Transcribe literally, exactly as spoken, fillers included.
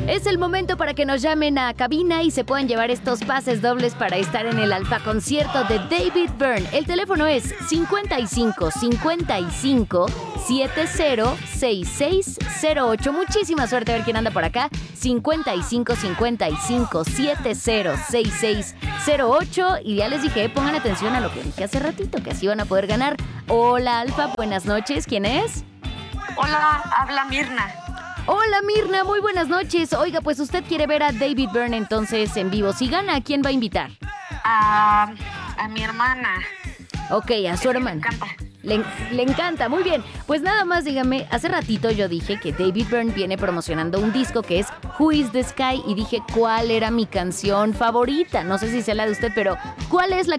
Es el momento para que nos llamen a cabina y se puedan llevar estos pases dobles para estar en el Alfa Concierto de David Byrne. El teléfono es cincuenta y cinco cincuenta y cinco setenta sesenta y seis cero ocho. Muchísima suerte, a ver quién anda por acá. cincuenta y cinco cincuenta y cinco setenta sesenta y seis cero ocho. Y ya les dije, pongan atención a lo que dije hace ratito, que así van a poder ganar. Hola, Alfa, buenas noches. ¿Quién es? Hola, habla Mirna. Hola, Mirna, muy buenas noches. Oiga, pues usted quiere ver a David Byrne entonces en vivo. Si gana, ¿a quién va a invitar? A, a mi hermana. Ok, a su hermana. Me encanta. Le, le encanta, muy bien. Pues nada más dígame, hace ratito yo dije que David Byrne viene promocionando un disco que es Who is the Sky y dije cuál era mi canción favorita. No sé si sea la de usted, pero ¿cuál es la